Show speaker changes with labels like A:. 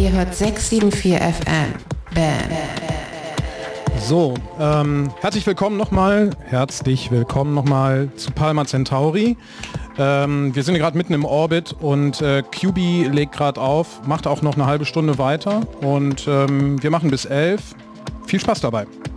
A: Ihr hört 674 FM. Bam.
B: So, herzlich willkommen nochmal zu Palma Centauri. Wir sind gerade mitten im Orbit und QB legt gerade auf, macht auch noch eine halbe Stunde weiter und wir machen bis 11. Viel Spaß dabei.